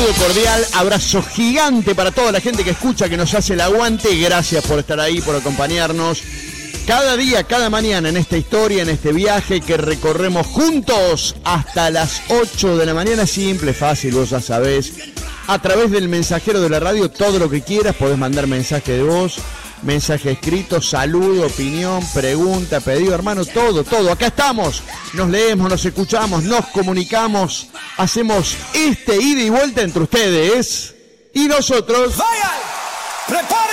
saludo cordial, abrazo gigante para toda la gente que escucha, que nos hace el aguante. Gracias por estar ahí, por acompañarnos cada día, cada mañana en esta historia, en este viaje que recorremos juntos hasta las 8 de la mañana. Simple, fácil, vos ya sabés. A través del mensajero de la radio, todo lo que quieras, podés mandar mensaje de voz, mensaje escrito, saludo, opinión, pregunta, pedido, hermano, todo. Acá estamos, nos leemos, nos escuchamos, nos comunicamos, hacemos ida y vuelta entre ustedes y nosotros. ¡Vayan! ¡Prepárense!